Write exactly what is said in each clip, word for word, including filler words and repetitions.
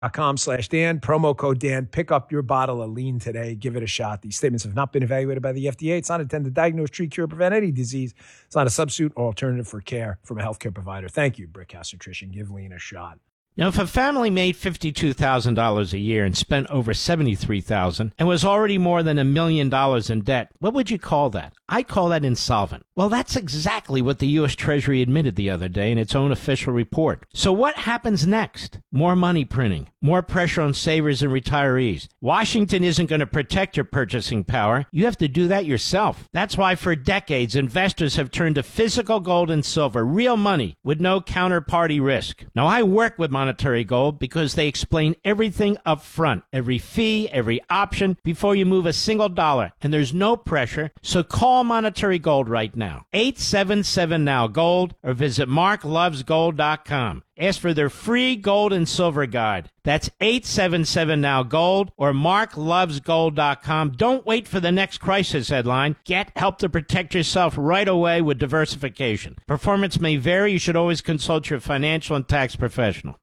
com slash Dan, promo code Dan. Pick up your bottle of lean today. Give it a shot. These statements have not been evaluated by the F D A. It's not intended to diagnose, treat, cure, prevent any disease. It's not a substitute or alternative for care from a healthcare provider. Thank you, Brickhouse Nutrition. Give lean a shot. Now, if a family made fifty-two thousand dollars a year and spent over seventy-three thousand dollars and was already more than a million dollars in debt, what would you call that? I call that insolvent. Well, that's exactly what the U S Treasury admitted the other day in its own official report. So what happens next? More money printing, more pressure on savers and retirees. Washington isn't going to protect your purchasing power. You have to do that yourself. That's why for decades, investors have turned to physical gold and silver, real money with no counterparty risk. Now, I work with Monetary Gold because they explain everything up front, every fee, every option, before you move a single dollar. And there's no pressure, so call Monetary Gold right now. eight seven seven now gold or visit mark loves gold dot com. Ask for their free gold and silver guide. That's eight seven seven now gold or mark loves gold dot com. Don't wait for the next crisis headline. Get help to protect yourself right away with diversification. Performance may vary. You should always consult your financial and tax professional.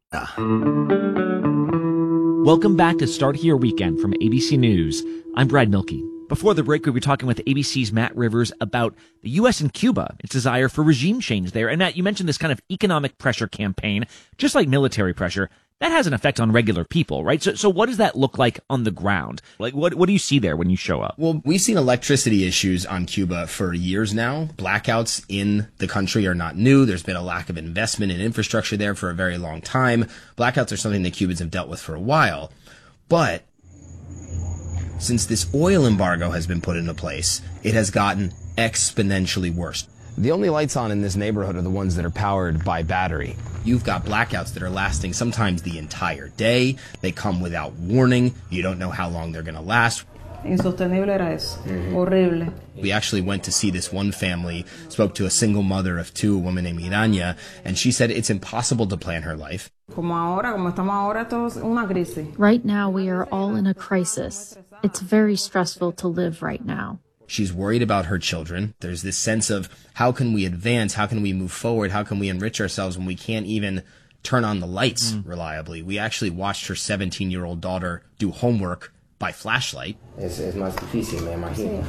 Welcome back to Start Here Weekend from A B C News. I'm Brad Milkey. Before the break, we were talking with A B C's Matt Rivers about the U S and Cuba, its desire for regime change there. And Matt, you mentioned this kind of economic pressure campaign, just like military pressure. That has an effect on regular people, right? So, so what does that look like on the ground? Like, what, what do you see there when you show up? Well, we've seen electricity issues on Cuba for years now. Blackouts in the country are not new. There's been a lack of investment in infrastructure there for a very long time. Blackouts are something that Cubans have dealt with for a while. But since this oil embargo has been put into place, it has gotten exponentially worse. The only lights on in this neighborhood are the ones that are powered by battery. You've got blackouts that are lasting sometimes the entire day. They come without warning. You don't know how long they're going to last. Insostenible era eso. Mm-hmm. Horrible. We actually went to see this one family, spoke to a single mother of two, a woman named Irania, and she said it's impossible to plan her life. Como ahora, como estamos ahora, esto es una crisis. Right now, we are all in a crisis. It's very stressful to live right now. She's worried about her children. There's this sense of how can we advance? How can we move forward? How can we enrich ourselves when we can't even turn on the lights mm. reliably? We actually watched her seventeen-year-old daughter do homework by flashlight. Es, es más difícil, me imagino.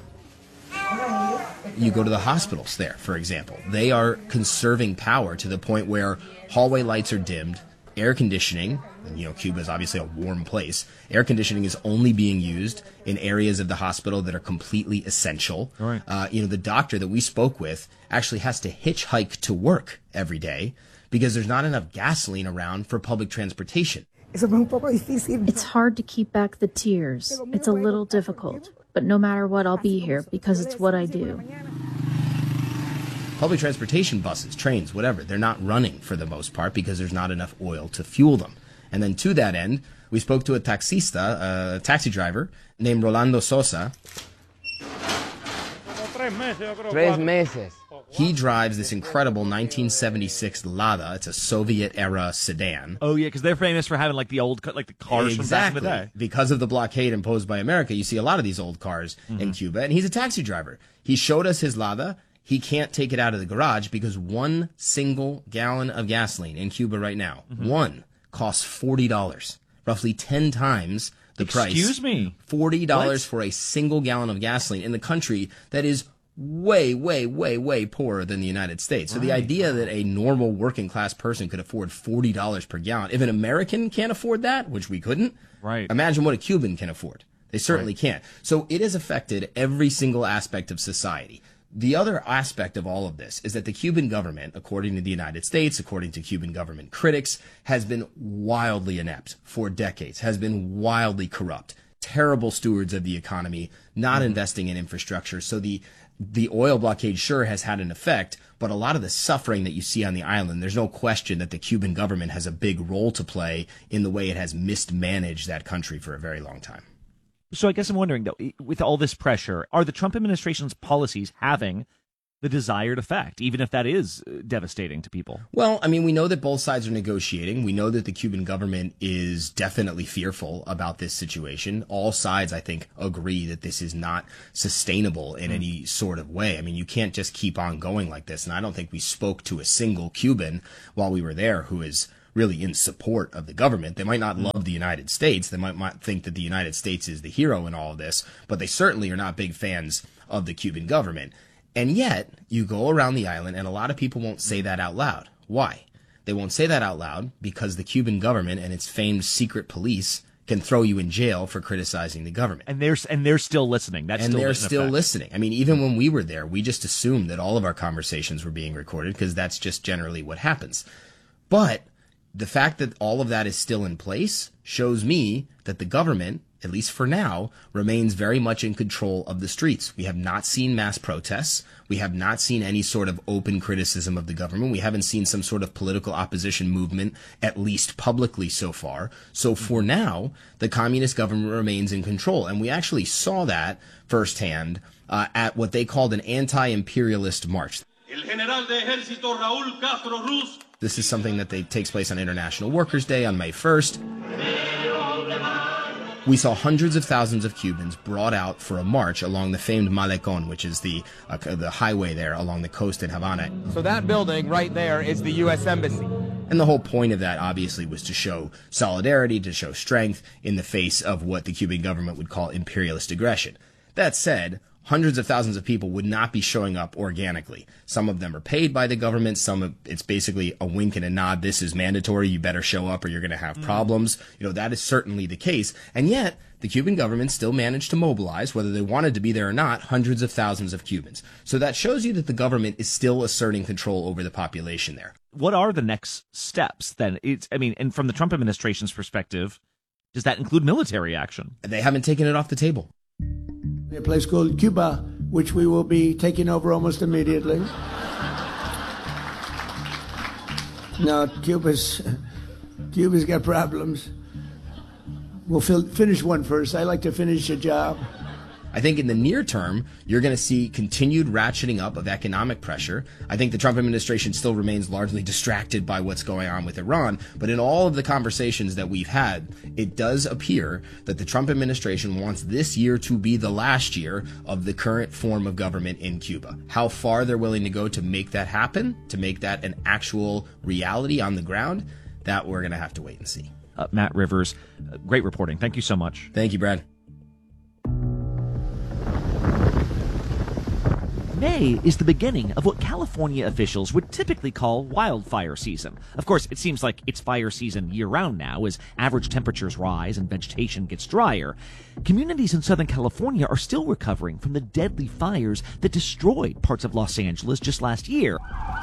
You go to the hospitals there, for example. They are conserving power to the point where hallway lights are dimmed, air conditioning, and you know, Cuba is obviously a warm place. Air conditioning is only being used in areas of the hospital that are completely essential. Right. Uh, you know, the doctor that we spoke with actually has to hitchhike to work every day because there's not enough gasoline around for public transportation. It's hard to keep back the tears. It's a little difficult, but no matter what, I'll be here because it's what I do. Public transportation, buses, trains, whatever, they're not running for the most part because there's not enough oil to fuel them. And then to that end, we spoke to a taxista, a taxi driver named Rolando Sosa. Tres meses. He drives this incredible nineteen seventy-six Lada. It's a Soviet-era sedan. Oh, yeah, because they're famous for having, like, the old, like, the cars exactly. from back in the day. Because of the blockade imposed by America, you see a lot of these old cars mm-hmm. in Cuba. And he's a taxi driver. He showed us his Lada. He can't take it out of the garage because one single gallon of gasoline in Cuba right now, mm-hmm. one, costs forty dollars, roughly ten times the Excuse price. Excuse me? forty dollars what? For a single gallon of gasoline in the country that is way, way, way, way poorer than the United States. So right. the idea that a normal working class person could afford forty dollars per gallon, if an American can't afford that, which we couldn't, right. imagine what a Cuban can afford. They certainly right. can't. So it has affected every single aspect of society. The other aspect of all of this is that the Cuban government, according to the United States, according to Cuban government critics, has been wildly inept for decades, has been wildly corrupt, terrible stewards of the economy, not mm-hmm. investing in infrastructure. So the the oil blockade sure has had an effect, but a lot of the suffering that you see on the island, there's no question that the Cuban government has a big role to play in the way it has mismanaged that country for a very long time. So I guess I'm wondering, though, with all this pressure, are the Trump administration's policies having the desired effect, even if that is devastating to people? Well, I mean, we know that both sides are negotiating. We know that the Cuban government is definitely fearful about this situation. All sides, I think, agree that this is not sustainable in mm. any sort of way. I mean, you can't just keep on going like this. And I don't think we spoke to a single Cuban while we were there who is really in support of the government. They might not love the United States. They might, might think that the United States is the hero in all of this, but they certainly are not big fans of the Cuban government. And yet, you go around the island, and a lot of people won't say that out loud. Why? They won't say that out loud because the Cuban government and its famed secret police can throw you in jail for criticizing the government. And they're, and they're still listening. That's and still they're still effect. listening. I mean, even when we were there, we just assumed that all of our conversations were being recorded because that's just generally what happens. But the fact that all of that is still in place shows me that the government, at least for now, remains very much in control of the streets. We have not seen mass protests. We have not seen any sort of open criticism of the government. We haven't seen some sort of political opposition movement, at least publicly so far. So for now, the communist government remains in control. And we actually saw that firsthand uh, at what they called an anti-imperialist march. El general de ejército Raúl Castro Ruz. This is something that they, takes place on International Workers' Day on May first. We saw hundreds of thousands of Cubans brought out for a march along the famed Malecón, which is the uh, the highway there along the coast in Havana. So that building right there is the U S Embassy. And the whole point of that, obviously, was to show solidarity, to show strength in the face of what the Cuban government would call imperialist aggression. That said, hundreds of thousands of people would not be showing up organically. Some of them are paid by the government. Some of it's basically a wink and a nod. This is mandatory. You better show up or you're going to have problems. You know, that is certainly the case. And yet the Cuban government still managed to mobilize, whether they wanted to be there or not, hundreds of thousands of Cubans. So that shows you that the government is still asserting control over the population there. What are the next steps then? It's, I mean, and from the Trump administration's perspective, does that include military action? They haven't taken it off the table. A place called Cuba, which we will be taking over almost immediately. No, Cuba's, Cuba's got problems. We'll fil- finish one first. I like to finish a job. I think in the near term, you're going to see continued ratcheting up of economic pressure. I think the Trump administration still remains largely distracted by what's going on with Iran. But in all of the conversations that we've had, it does appear that the Trump administration wants this year to be the last year of the current form of government in Cuba. How far they're willing to go to make that happen, to make that an actual reality on the ground, that we're going to have to wait and see. Uh, Matt Rivers, uh, great reporting. Thank you so much. Thank you, Brad. May is the beginning of what California officials would typically call wildfire season. Of course, it seems like it's fire season year-round now as average temperatures rise and vegetation gets drier. Communities in Southern California are still recovering from the deadly fires that destroyed parts of Los Angeles just last year.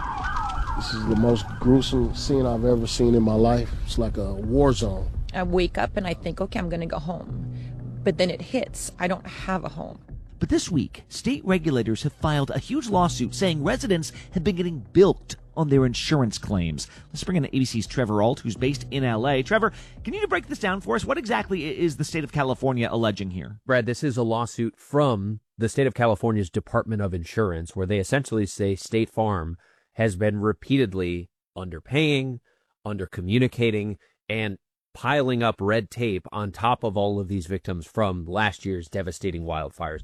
This is the most gruesome scene I've ever seen in my life. It's like a war zone. I wake up and I think, okay, I'm going to go home. But then it hits. I don't have a home. But this week, state regulators have filed a huge lawsuit saying residents have been getting bilked on their insurance claims. Let's bring in A B C's Trevor Ault, who's based in L A. Trevor, can you break this down for us? What exactly is the state of California alleging here? Brad, this is a lawsuit from the state of California's Department of Insurance, where they essentially say State Farm has been repeatedly underpaying, undercommunicating, and piling up red tape on top of all of these victims from last year's devastating wildfires.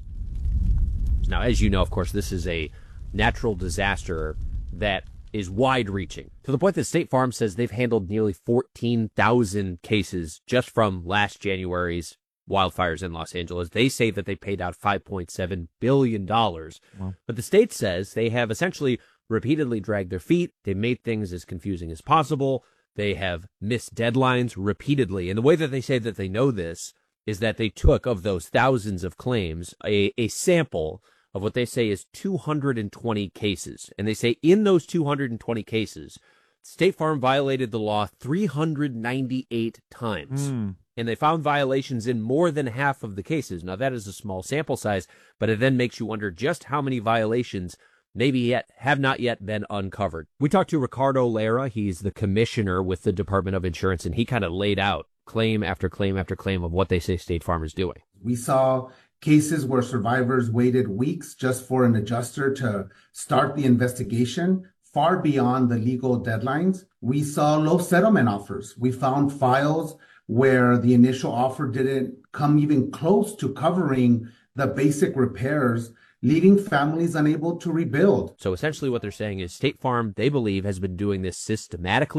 Now, as you know, of course, this is a natural disaster that is wide-reaching, to the point that State Farm says they've handled nearly fourteen thousand cases just from last January's wildfires in Los Angeles. They say that they paid out five point seven billion dollars. Wow. But the state says they have essentially repeatedly dragged their feet. They made things as confusing as possible. They have missed deadlines repeatedly. And the way that they say that they know this is that they took, of those thousands of claims, a, a sample of what they say is two hundred twenty cases. And they say in those two hundred twenty cases, State Farm violated the law three hundred ninety-eight times. Mm. And they found violations in more than half of the cases. Now, that is a small sample size, but it then makes you wonder just how many violations maybe yet have not yet been uncovered. We talked to Ricardo Lara. He's the commissioner with the Department of Insurance, and he kind of laid out claim after claim after claim of what they say State Farm is doing. We saw cases where survivors waited weeks just for an adjuster to start the investigation, far beyond the legal deadlines. We saw low settlement offers. We found files where the initial offer didn't come even close to covering the basic repairs, leaving families unable to rebuild. So essentially what they're saying is State Farm, they believe, has been doing this systematically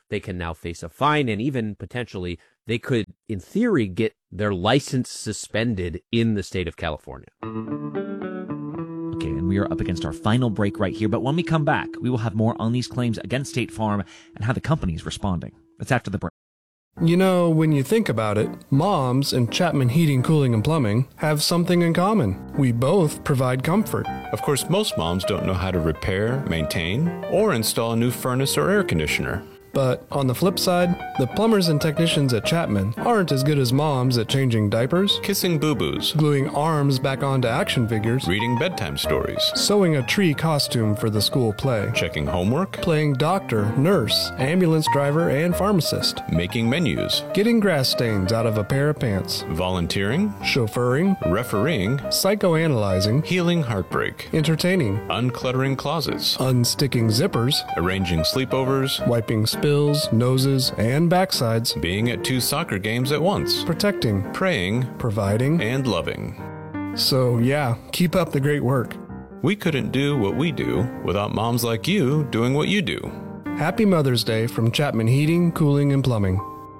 They can now face a fine, and even potentially they could, in theory, get their license suspended in the state of California. Okay, and we are up against our final break right here. But when we come back, we will have more on these claims against State Farm and how the company is responding. That's after the break. You know, when you think about it, moms and Chapman Heating, Cooling, and Plumbing have something in common. We both provide comfort. Of course, most moms don't know how to repair, maintain, or install a new furnace or air conditioner. But on the flip side, the plumbers and technicians at Chapman aren't as good as moms at changing diapers, kissing boo-boos, gluing arms back onto action figures, reading bedtime stories, sewing a tree costume for the school play, checking homework, playing doctor, nurse, ambulance driver, and pharmacist, making menus, getting grass stains out of a pair of pants, volunteering, chauffeuring, refereeing, psychoanalyzing, healing heartbreak, entertaining, uncluttering closets, unsticking zippers, arranging sleepovers, wiping spills, noses, and backsides, being at two soccer games at once, protecting, praying, providing, and loving. So yeah, keep up the great work. We couldn't do what we do without moms like you doing what you do. Happy Mother's Day from Chapman Heating, Cooling, and Plumbing.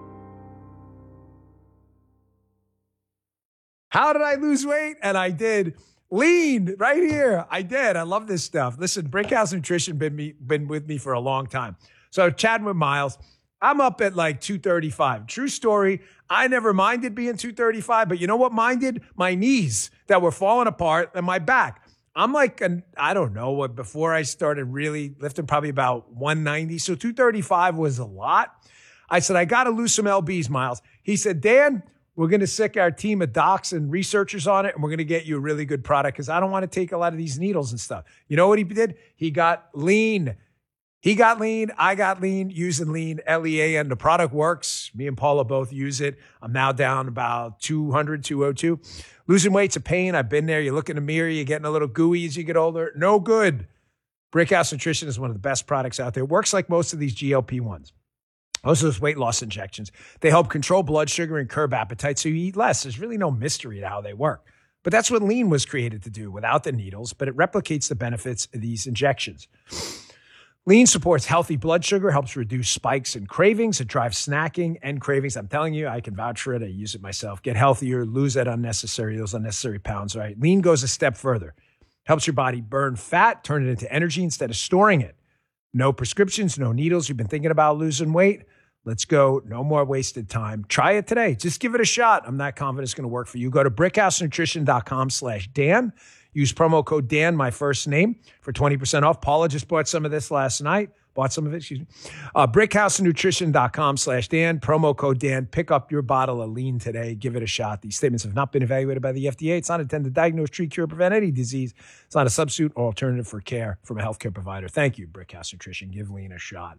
How did I lose weight? And I did. Lean right here. I did. I love this stuff. Listen, Brickhouse Nutrition been me been with me for a long time. So chatting with Miles, I'm up at like two thirty-five. True story. I never minded being two thirty-five, but you know what minded? My knees that were falling apart and my back. I'm like, an, I don't know what, before I started really lifting, probably about one ninety. So two thirty-five was a lot. I said, I got to lose some L Bs, Miles. He said, Dan, we're going to sick our team of docs and researchers on it, and we're going to get you a really good product because I don't want to take a lot of these needles and stuff. You know what he did? He got lean. He got lean. I got lean using lean, L E A N. The product works. Me and Paula both use it. I'm now down about two hundred, two oh two. Losing weight's a pain. I've been there. You look in the mirror, you're getting a little gooey as you get older. No good. Brickhouse Nutrition is one of the best products out there. It works like most of these G L P ones. Most of those weight loss injections. They help control blood sugar and curb appetite so you eat less. There's really no mystery to how they work. But that's what lean was created to do without the needles, but it replicates the benefits of these injections. Lean supports healthy blood sugar, helps reduce spikes and cravings. It drives snacking and cravings. I'm telling you, I can vouch for it. I use it myself. Get healthier, lose that unnecessary, those unnecessary pounds, right? Lean goes a step further. Helps your body burn fat, turn it into energy instead of storing it. No prescriptions, no needles. You've been thinking about losing weight? Let's go. No more wasted time. Try it today. Just give it a shot. I'm not confident it's going to work for you. Go to brickhousenutrition.com slash Dan. Use promo code Dan, my first name, for twenty percent off. Paula just bought some of this last night. Bought some of it, excuse me. Uh, brickhousenutrition.com slash Dan. Promo code Dan. Pick up your bottle of lean today. Give it a shot. These statements have not been evaluated by the F D A. It's not intended to diagnose, treat, cure, prevent any disease. It's not a substitute or alternative for care from a healthcare provider. Thank you, Brickhouse Nutrition. Give lean a shot.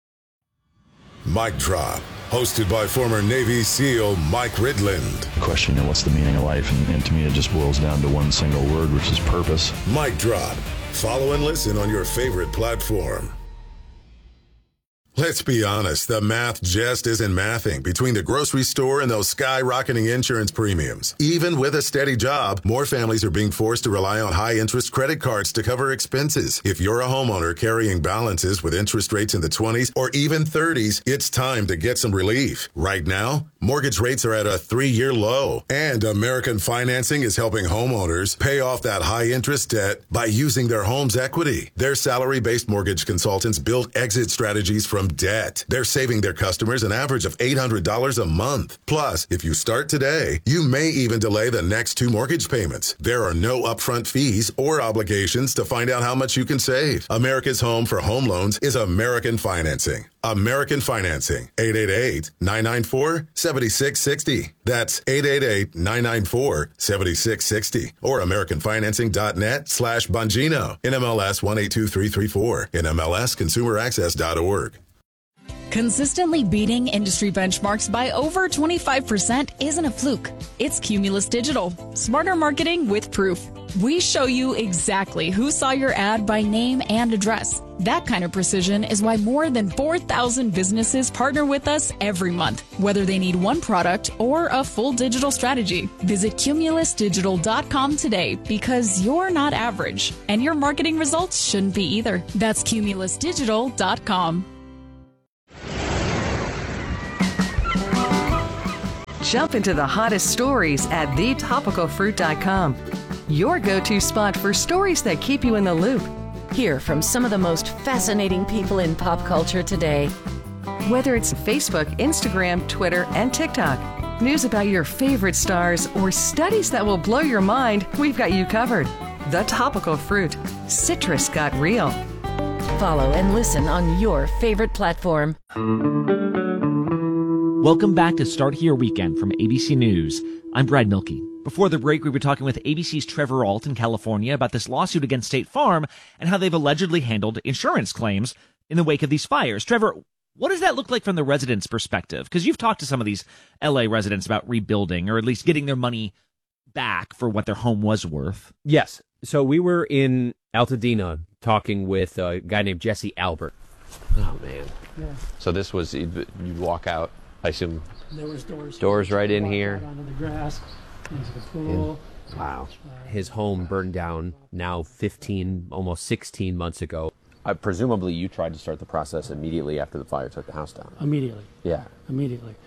Mic Drop, hosted by former Navy SEAL Mike Ridland. Question, you know, what's the meaning of life? And, and to me, it just boils down to one single word, which is purpose. Mic Drop. Follow and listen on your favorite platform. Let's be honest, the math just isn't mathing between the grocery store and those skyrocketing insurance premiums. Even with a steady job, more families are being forced to rely on high-interest credit cards to cover expenses. If you're a homeowner carrying balances with interest rates in the twenties or even thirties, it's time to get some relief. Right now, mortgage rates are at a three-year low, and American Financing is helping homeowners pay off that high-interest debt by using their home's equity. Their salary-based mortgage consultants build exit strategies from debt. They're saving their customers an average of eight hundred dollars a month. Plus, if you start today, you may even delay the next two mortgage payments. There are no upfront fees or obligations to find out how much you can save. America's home for home loans is American Financing. American Financing. eight eight eight, nine nine four, seven six six zero. That's eight eight eight, nine nine four, seven six six zero. Or americanfinancing.net slash Bongino. N M L S one eight two three three four. N M L S consumer access dot org. Consistently beating industry benchmarks by over twenty-five percent isn't a fluke. It's Cumulus Digital. Smarter marketing with proof. We show you exactly who saw your ad by name and address. That kind of precision is why more than four thousand businesses partner with us every month, whether they need one product or a full digital strategy. Visit cumulus digital dot com today because you're not average, and your marketing results shouldn't be either. That's cumulus digital dot com. Jump into the hottest stories at the topical fruit dot com. Your go-to spot for stories that keep you in the loop. Hear from some of the most fascinating people in pop culture today. Whether it's Facebook, Instagram, Twitter, and TikTok, news about your favorite stars, or studies that will blow your mind, we've got you covered. The Topical Fruit. Citrus got real. Follow and listen on your favorite platform. Welcome back to Start Here Weekend from A B C News. I'm Brad Milkey. Before the break, we were talking with A B C's Trevor Ault in California about this lawsuit against State Farm and how they've allegedly handled insurance claims in the wake of these fires. Trevor, what does that look like from the residents' perspective? Because you've talked to some of these L A residents about rebuilding or at least getting their money back for what their home was worth. Yes. So we were in Altadena talking with a guy named Jesse Albert. Oh, man. Yeah. So this was, you walk out, I assume. There was doors. Doors right in here. Onto the grass, into the pool. And, wow. His home burned down now fifteen, almost sixteen months ago. Uh, presumably you tried to start the process immediately after the fire took the house down. Immediately. Yeah. Immediately.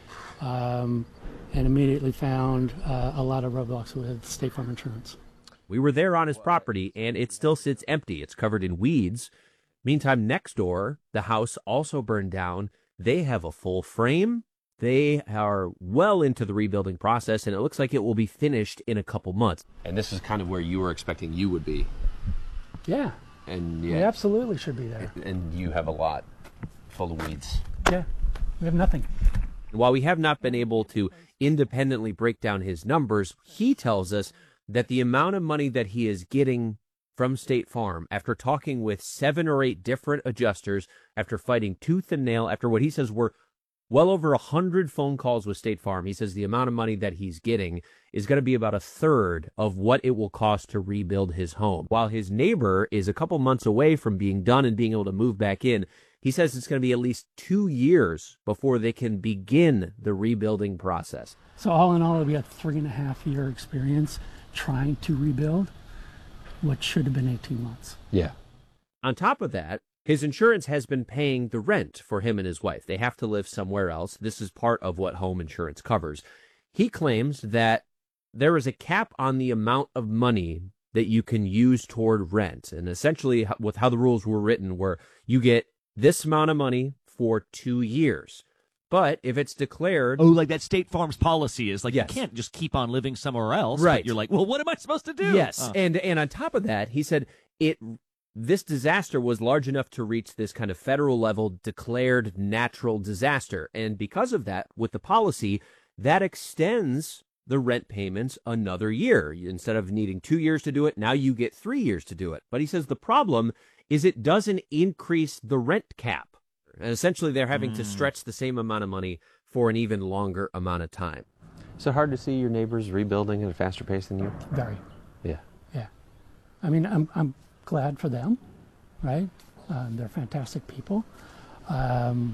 Um, and immediately found uh, a lot of roadblocks with State Farm Insurance. We were there on his property, and it still sits empty. It's covered in weeds. Meantime, next door, the house also burned down. They have a full frame. They are well into the rebuilding process, and it looks like it will be finished in a couple months. And this is kind of where you were expecting you would be. Yeah. And We yeah, absolutely should be there. and you have a lot full of weeds. Yeah. We have nothing. While we have not been able to independently break down his numbers, he tells us that the amount of money that he is getting from State Farm, after talking with seven or eight different adjusters, after fighting tooth and nail, after what he says were well over a hundred phone calls with State Farm, he says the amount of money that he's getting is going to be about a third of what it will cost to rebuild his home. While his neighbor is a couple months away from being done and being able to move back in, he says it's going to be at least two years before they can begin the rebuilding process. So all in all, it'll be a three and a half year experience trying to rebuild what should have been eighteen months. Yeah. On top of that, his insurance has been paying the rent for him and his wife. They have to live somewhere else. This is part of what home insurance covers. He claims that there is a cap on the amount of money that you can use toward rent. And essentially, with how the rules were written, where you get this amount of money for two years. But if it's declared... Oh, like that State Farm's policy is like, yes. You can't just keep on living somewhere else. Right. But you're like, well, what am I supposed to do? Yes. Oh. And and on top of that, he said it this disaster was large enough to reach this kind of federal level declared natural disaster. And because of that, with the policy, that extends the rent payments another year. Instead of needing two years to do it, now you get three years to do it. But he says the problem is it doesn't increase the rent cap. And essentially, they're having mm. to stretch the same amount of money for an even longer amount of time. Is it hard to see your neighbors rebuilding at a faster pace than you? Very. Yeah. Yeah. I mean, I'm I'm glad for them, right? Um, they're fantastic people. Um,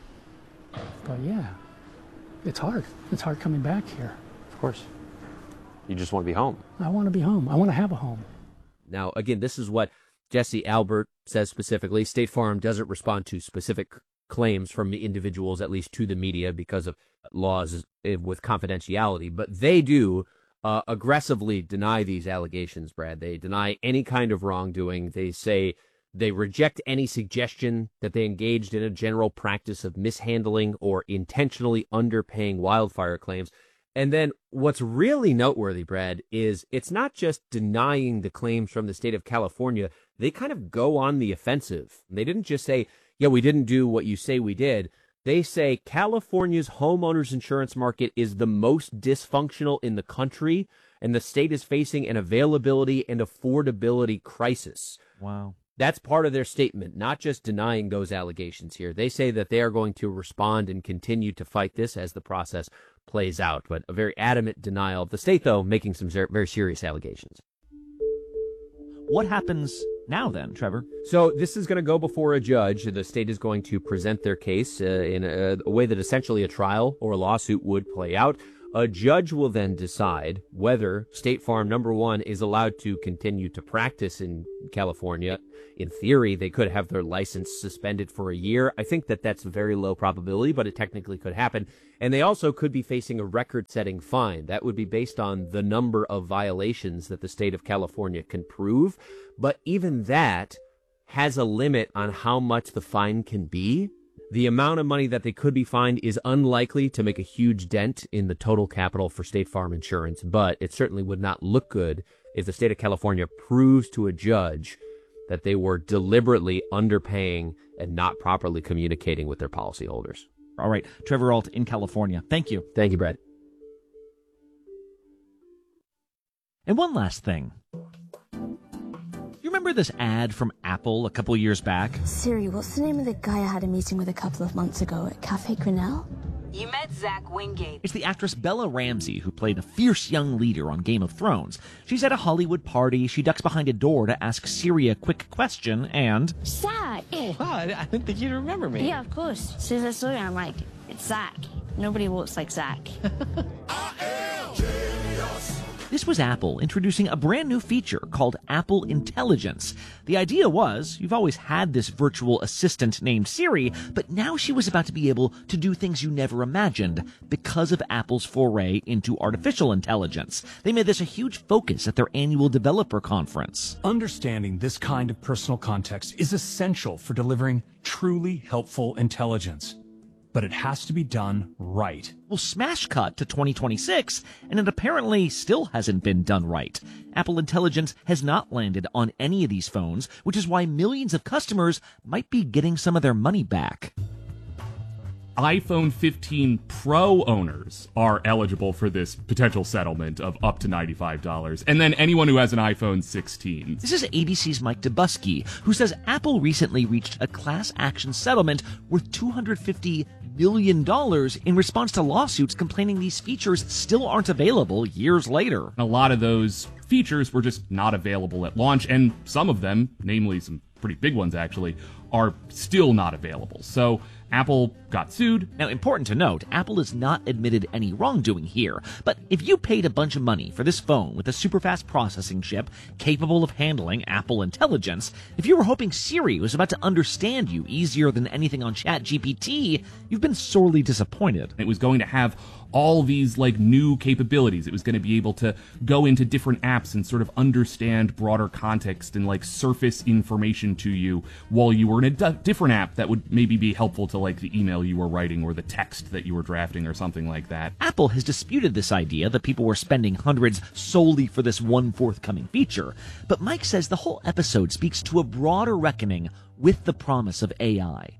but yeah, it's hard. It's hard coming back here. Of course. You just want to be home. I want to be home. I want to have a home. Now, again, this is what Jesse Albert says specifically. State Farm doesn't respond to specific claims from individuals, at least to the media, because of laws with confidentiality. But they do uh, aggressively deny these allegations, Brad. They deny any kind of wrongdoing. They say they reject any suggestion that they engaged in a general practice of mishandling or intentionally underpaying wildfire claims. And then what's really noteworthy, Brad, is it's not just denying the claims from the state of California. They kind of go on the offensive. They didn't just say, yeah, we didn't do what you say we did. They say California's homeowners insurance market is the most dysfunctional in the country, and the state is facing an availability and affordability crisis. Wow. That's part of their statement, not just denying those allegations here. They say that they are going to respond and continue to fight this as the process plays out. But a very adamant denial of the state, though, making some very serious allegations. What happens now then, Trevor? So this is going to go before a judge. The state is going to present their case uh, in a, a way that essentially a trial or a lawsuit would play out. A judge will then decide whether State Farm, number one, is allowed to continue to practice in California. In theory, they could have their license suspended for a year. I think that that's a very low probability, but it technically could happen. And they also could be facing a record-setting fine. That would be based on the number of violations that the state of California can prove. But even that has a limit on how much the fine can be. The amount of money that they could be fined is unlikely to make a huge dent in the total capital for State Farm Insurance, but it certainly would not look good if the state of California proves to a judge that they were deliberately underpaying and not properly communicating with their policyholders. All right, Trevor Ault in California. Thank you. Thank you, Brad. And one last thing. You remember this ad from Apple a couple years back? Siri, what's the name of the guy I had a meeting with a couple of months ago at Cafe Grinnell? You met Zach Wingate. It's the actress Bella Ramsey who played a fierce young leader on Game of Thrones. She's at a Hollywood party. She ducks behind a door to ask Siri a quick question, and... Zach! Oh, wow, I didn't think you'd remember me. Yeah, of course. As soon as I saw you, I'm like, it's Zach. Nobody walks like Zach. This was Apple introducing a brand new feature called Apple Intelligence. The idea was, you've always had this virtual assistant named Siri, but now she was about to be able to do things you never imagined because of Apple's foray into artificial intelligence. They made this a huge focus at their annual developer conference. Understanding this kind of personal context is essential for delivering truly helpful intelligence. But it has to be done right. Well, smash cut to twenty twenty-six, and it apparently still hasn't been done right. Apple Intelligence has not landed on any of these phones, which is why millions of customers might be getting some of their money back. iPhone fifteen Pro owners are eligible for this potential settlement of up to ninety-five dollars, and then anyone who has an iPhone sixteen. This is A B C's Mike Dubusky, who says Apple recently reached a class action settlement worth two hundred fifty million dollars in response to lawsuits complaining these features still aren't available years later. A lot of those features were just not available at launch, and some of them, namely some pretty big ones actually, are still not available. So Apple got sued. Now, important to note, Apple has not admitted any wrongdoing here, but if you paid a bunch of money for this phone with a super-fast processing chip capable of handling Apple Intelligence, if you were hoping Siri was about to understand you easier than anything on ChatGPT, you've been sorely disappointed. It was going to have all these like new capabilities. It was going to be able to go into different apps and sort of understand broader context and like surface information to you while you were in a d- different app that would maybe be helpful to like the email you were writing or the text that you were drafting or something like that. Apple has disputed this idea that people were spending hundreds solely for this one forthcoming feature, but Mike says the whole episode speaks to a broader reckoning with the promise of A I.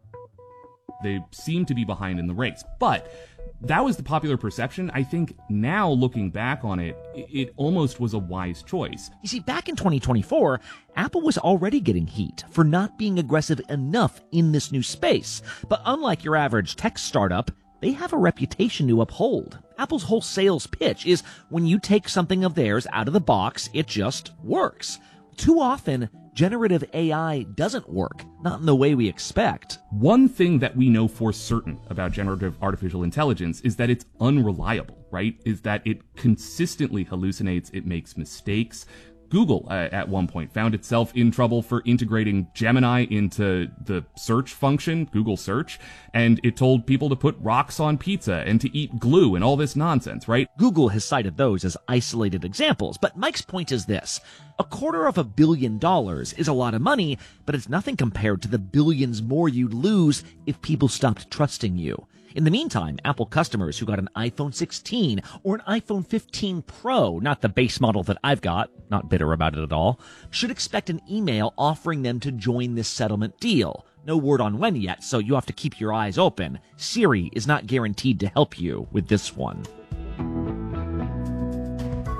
They seem to be behind in the race, but that was the popular perception. I think now, looking back on it, it almost was a wise choice. You see, back in twenty twenty-four, Apple was already getting heat for not being aggressive enough in this new space. But unlike your average tech startup, they have a reputation to uphold. Apple's whole sales pitch is when you take something of theirs out of the box, it just works. Too often, generative A I doesn't work, not in the way we expect. One thing that we know for certain about generative artificial intelligence is that it's unreliable, right? Is that it consistently hallucinates, it makes mistakes. Google, uh, at one point, found itself in trouble for integrating Gemini into the search function, Google Search, and it told people to put rocks on pizza and to eat glue and all this nonsense, right? Google has cited those as isolated examples, but Mike's point is this. A quarter of a billion dollars is a lot of money, but it's nothing compared to the billions more you'd lose if people stopped trusting you. In the meantime, Apple customers who got an iPhone sixteen or an iPhone fifteen Pro, not the base model that I've got, not bitter about it at all, should expect an email offering them to join this settlement deal. No word on when yet, so you have to keep your eyes open. Siri is not guaranteed to help you with this one. All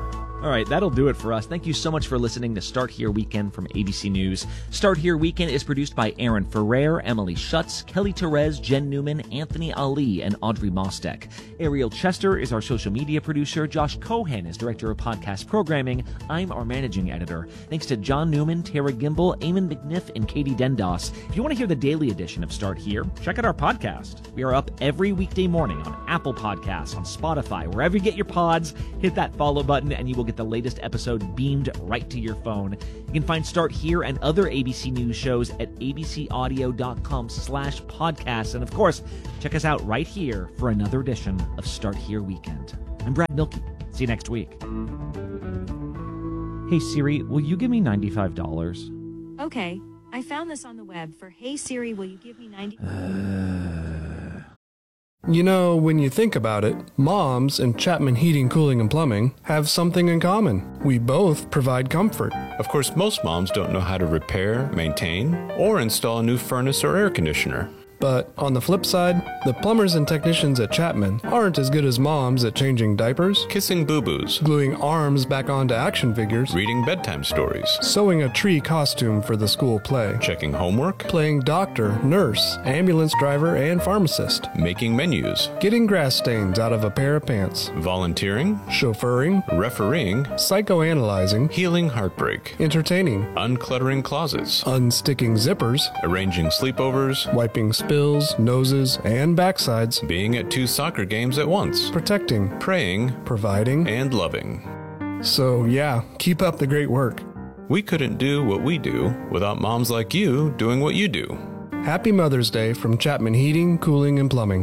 All right, that'll do it for us. Thank you so much for listening to Start Here Weekend from A B C News. Start Here Weekend is produced by Aaron Ferrer, Emily Schutz, Kelly Therese, Jen Newman, Anthony Ali, and Audrey Mostek. Ariel Chester is our social media producer. Josh Cohen is director of podcast programming. I'm our managing editor. Thanks to John Newman, Tara Gimbel, Eamon McNiff, and Katie Dendos. If you want to hear the daily edition of Start Here, check out our podcast. We are up every weekday morning on Apple Podcasts, on Spotify, wherever you get your pods. Hit that follow button and you will get the latest episode beamed right to your phone. You can find Start Here and other A B C News shows at abcaudio.com slash podcasts. And of course, check us out right here for another edition of Start Here Weekend. I'm Brad Milkey. See you next week. Hey Siri, will you give me ninety-five dollars? Okay, I found this on the web for Hey Siri, will you give me ninety dollars? Uh... You know, when you think about it, moms and Chapman Heating, Cooling, and Plumbing have something in common. We both provide comfort. Of course, most moms don't know how to repair, maintain, or install a new furnace or air conditioner. But on the flip side, the plumbers and technicians at Chapman aren't as good as moms at changing diapers, kissing boo-boos, gluing arms back onto action figures, reading bedtime stories, sewing a tree costume for the school play, checking homework, playing doctor, nurse, ambulance driver, and pharmacist, making menus, getting grass stains out of a pair of pants, volunteering, chauffeuring, refereeing, psychoanalyzing, healing heartbreak, entertaining, uncluttering closets, unsticking zippers, arranging sleepovers, wiping spills, noses, and backsides, being at two soccer games at once, protecting, praying, providing, and loving. So yeah, keep up the great work. We couldn't do what we do without moms like you doing what you do. Happy Mother's Day from Chapman Heating, Cooling, and Plumbing.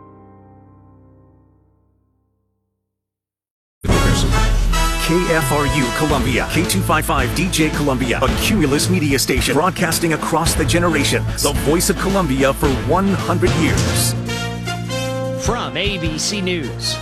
K F R U Columbia, K two fifty-five D J Columbia, a Cumulus media station broadcasting across the generations. The voice of Columbia for one hundred years. From A B C News,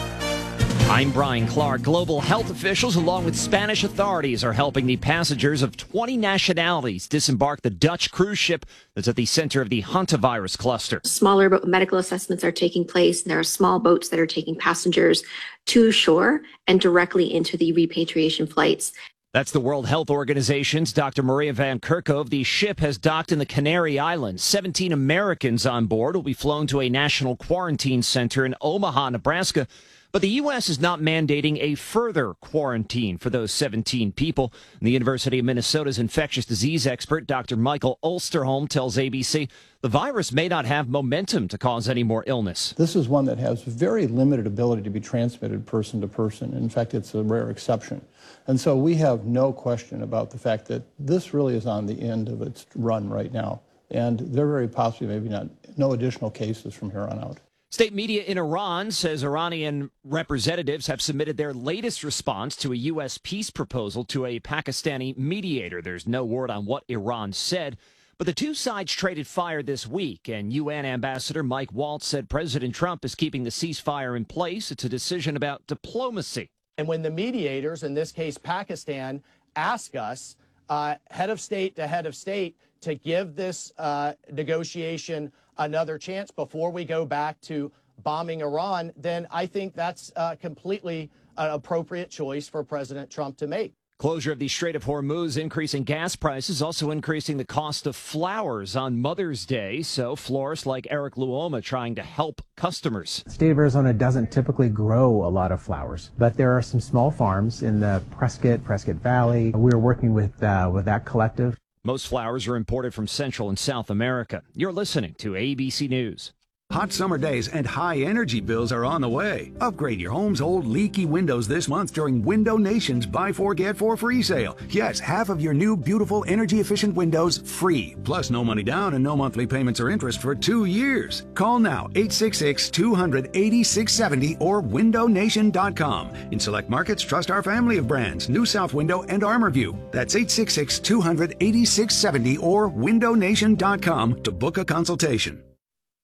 I'm Brian Clark. Global health officials, along with Spanish authorities, are helping the passengers of twenty nationalities disembark the Dutch cruise ship that's at the center of the hantavirus cluster. Smaller medical assessments are taking place. There are small boats that are taking passengers to shore and directly into the repatriation flights. That's the World Health Organization's Doctor Maria Van Kerkhove. The ship has docked in the Canary Islands. seventeen Americans on board will be flown to a national quarantine center in Omaha, Nebraska. But the U S is not mandating a further quarantine for those seventeen people. And the University of Minnesota's infectious disease expert, Doctor Michael Ulsterholm, tells A B C the virus may not have momentum to cause any more illness. This is one that has very limited ability to be transmitted person to person. In fact, it's a rare exception. And so we have no question about the fact that this really is on the end of its run right now. And there very possibly maybe not no additional cases from here on out. State media in Iran says Iranian representatives have submitted their latest response to a U S peace proposal to a Pakistani mediator. There's no word on what Iran said, but the two sides traded fire this week, and U N Ambassador Mike Waltz said President Trump is keeping the ceasefire in place. It's a decision about diplomacy. And when the mediators, in this case Pakistan, ask us, uh, head of state to head of state, to give this uh, negotiation another chance before we go back to bombing Iran, then I think that's uh, completely an appropriate choice for President Trump to make. Closure of the Strait of Hormuz, increasing gas prices, also increasing the cost of flowers on Mother's Day. So florists like Eric Luoma trying to help customers. The state of Arizona doesn't typically grow a lot of flowers, but there are some small farms in the Prescott, Prescott Valley. We're working with, uh, with that collective. Most flowers are imported from Central and South America. You're listening to A B C News. Hot summer days and high energy bills are on the way. Upgrade your home's old leaky windows this month during Window Nation's Buy Four Get Four free sale. Yes, half of your new beautiful energy efficient windows free. Plus no money down and no monthly payments or interest for two years. Call now eight six six, two hundred, eighty-six seventy or window nation dot com. In select markets, trust our family of brands, New South Window and ArmorView. That's eight six six, two hundred, eighty-six seventy or window nation dot com to book a consultation.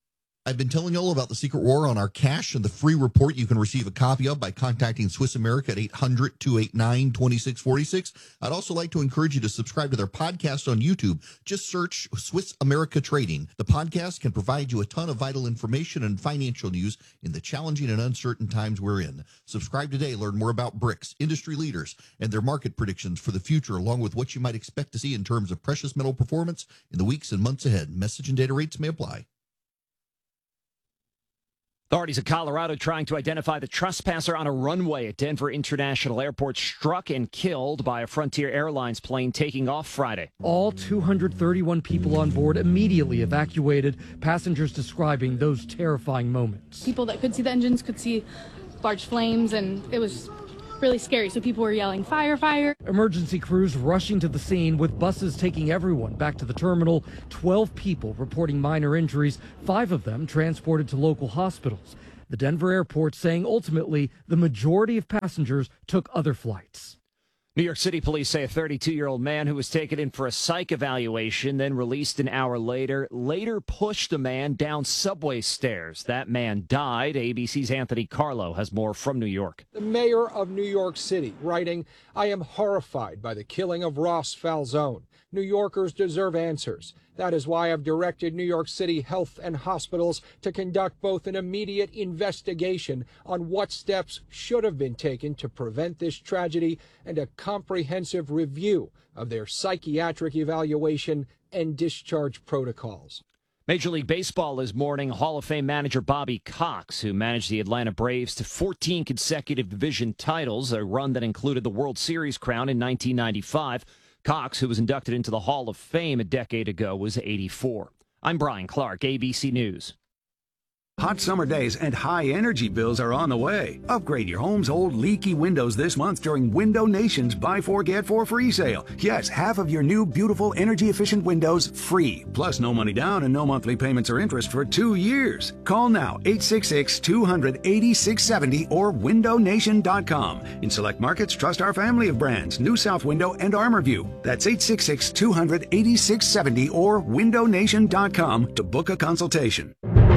I've been telling you all about the Secret War on our cash and the free report you can receive a copy of by contacting Swiss America at eight hundred, two eight nine, two six four six. I'd also like to encourage you to subscribe to their podcast on YouTube. Just search Swiss America Trading. The podcast can provide you a ton of vital information and financial news in the challenging and uncertain times we're in. Subscribe today. Learn more about BRICS, industry leaders, and their market predictions for the future, along with what you might expect to see in terms of precious metal performance in the weeks and months ahead. Message and data rates may apply. Authorities in Colorado trying to identify the trespasser on a runway at Denver International Airport struck and killed by a Frontier Airlines plane taking off Friday. All two hundred thirty-one people on board immediately evacuated, passengers describing those terrifying moments. People that could see the engines could see large flames, and it was really scary. So people were yelling, fire, fire. Emergency crews rushing to the scene with buses taking everyone back to the terminal. twelve people reporting minor injuries, five of them transported to local hospitals. The Denver airport saying ultimately the majority of passengers took other flights. New York City police say a thirty-two-year-old man who was taken in for a psych evaluation, then released an hour later, later pushed a man down subway stairs. That man died. A B C's Anthony Carlo has more from New York. The mayor of New York City writing, I am horrified by the killing of Ross Falzone. New Yorkers deserve answers. That is why I've directed New York City health and hospitals to conduct both an immediate investigation on what steps should have been taken to prevent this tragedy and a comprehensive review of their psychiatric evaluation and discharge protocols. Major League Baseball is mourning Hall of Fame manager Bobby Cox, who managed the Atlanta Braves to fourteen consecutive division titles, a run that included the World Series crown in nineteen ninety-five. Cox, who was inducted into the Hall of Fame a decade ago, was eighty-four. I'm Brian Clark, A B C News. Hot summer days and high energy bills are on the way. Upgrade your home's old leaky windows this month during Window Nation's Buy Four Get Four free sale. Yes, half of your new beautiful energy efficient windows free. Plus no money down and no monthly payments or interest for two years. Call now eight six six, two hundred, eighty-six seventy or window nation dot com. In select markets, trust our family of brands, New South Window and ArmorView. That's eight six six, two hundred, eighty-six seventy or window nation dot com to book a consultation.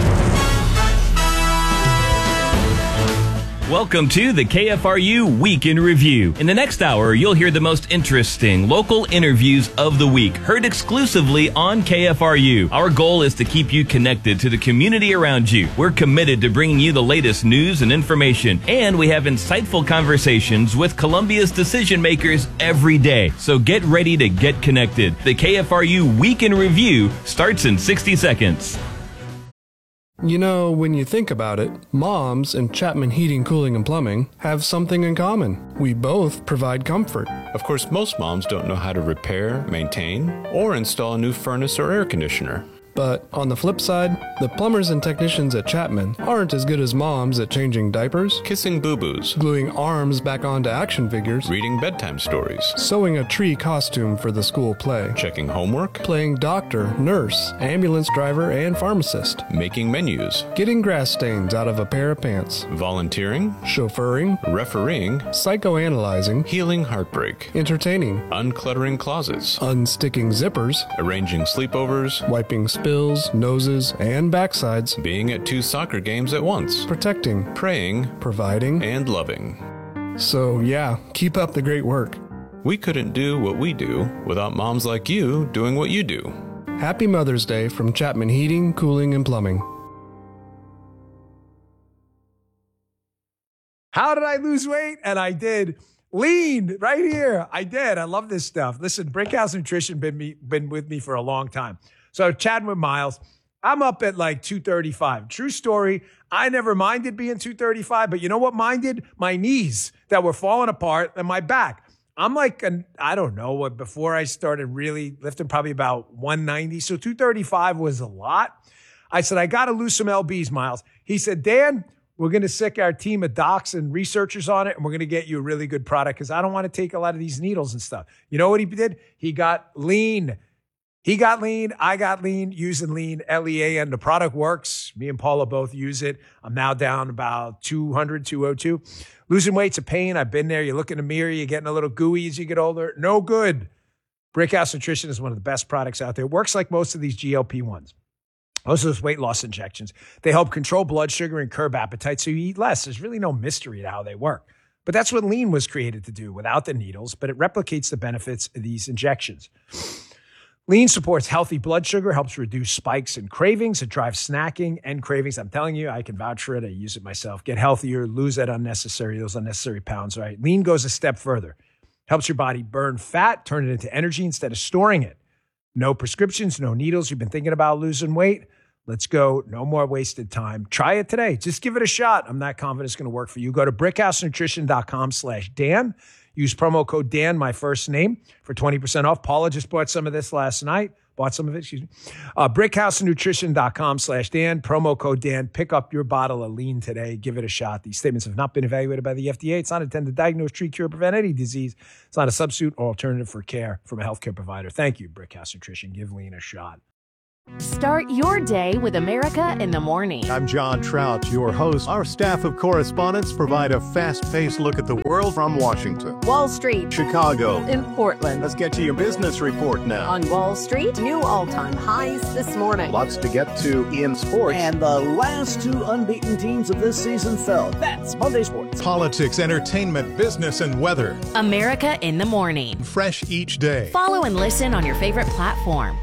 Welcome to the K F R U Week in Review. In the next hour, you'll hear the most interesting local interviews of the week, heard exclusively on K F R U. Our goal is to keep you connected to the community around you. We're committed to bringing you the latest news and information, and we have insightful conversations with Columbia's decision makers every day. So get ready to get connected. The K F R U Week in Review starts in sixty seconds. You know, when you think about it, Moms and Chapman Heating, Cooling, and Plumbing have something in common. We both provide comfort. Of course, most moms don't know how to repair, maintain, or install a new furnace or air conditioner. But on the flip side, the plumbers and technicians at Chapman aren't as good as moms at changing diapers, kissing boo-boos, gluing arms back onto action figures, reading bedtime stories, sewing a tree costume for the school play, checking homework, playing doctor, nurse, ambulance driver, and pharmacist, making menus, getting grass stains out of a pair of pants, volunteering, chauffeuring, refereeing, psychoanalyzing, healing heartbreak, entertaining, uncluttering closets, unsticking zippers, arranging sleepovers, wiping spills, noses, and backsides, being at two soccer games at once, protecting, praying, providing, and loving. So yeah, keep up the great work. We couldn't do what we do without moms like you doing what you do. Happy Mother's Day from Chapman Heating, Cooling, and Plumbing. How did I lose weight? And I did. Lean right here. I did. I love this stuff. Listen, Brickhouse Nutrition been me been with me for a long time. So chatting with Miles, I'm up at like two thirty-five. True story. I never minded being two thirty-five, but you know what minded? My knees that were falling apart and my back. I'm like, an, I don't know what, before I started really lifting, probably about one ninety. So two thirty-five was a lot. I said, I got to lose some L Bs, Miles. He said, Dan, we're going to sick our team of docs and researchers on it, and we're going to get you a really good product because I don't want to take a lot of these needles and stuff. You know what he did? He got lean. He got lean. I got lean using lean, L E A N. The product works. Me and Paula both use it. I'm now down about two hundred, two oh two. Losing weight's a pain. I've been there. You look in the mirror, you're getting a little gooey as you get older. No good. Brickhouse Nutrition is one of the best products out there. It works like most of these G L P ones. Most of those weight loss injections, they help control blood sugar and curb appetite so you eat less. There's really no mystery to how they work. But that's what Lean was created to do without the needles, but it replicates the benefits of these injections. Lean supports healthy blood sugar, helps reduce spikes and cravings. It drives snacking and cravings. I'm telling you, I can vouch for it. I use it myself. Get healthier, lose that unnecessary, those unnecessary pounds, right? Lean goes a step further. Helps your body burn fat, turn it into energy instead of storing it. No prescriptions, no needles. You've been thinking about losing weight? Let's go. No more wasted time. Try it today. Just give it a shot. I'm not confident it's going to work for you. Go to brickhousenutrition.com slash Dan. Use promo code Dan, my first name, for twenty percent off. Paula just bought some of this last night. Bought some of it, excuse me. Uh, brickhousenutrition.com slash Dan. Promo code Dan. Pick up your bottle of Lean today. Give it a shot. These statements have not been evaluated by the F D A. It's not intended to diagnose, treat, cure, prevent any disease. It's not a substitute or alternative for care from a healthcare provider. Thank you, Brickhouse Nutrition. Give Lean a shot. Start your day with America in the Morning. I'm John Trout, your host. Our staff of correspondents provide a fast-paced look at the world from Washington, Wall Street, Chicago, in Portland. Let's get to your business report now. On Wall Street, new all-time highs this morning. Lots to get to in sports. And the last two unbeaten teams of this season fell. That's Monday Sports. Politics, entertainment, business, and weather. America in the Morning. Fresh each day. Follow and listen on your favorite platform.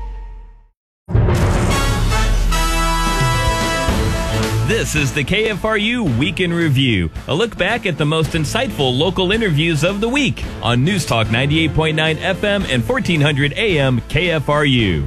This is the K F R U Week in Review, a look back at the most insightful local interviews of the week on News Talk ninety-eight point nine F M and fourteen hundred A M K F R U.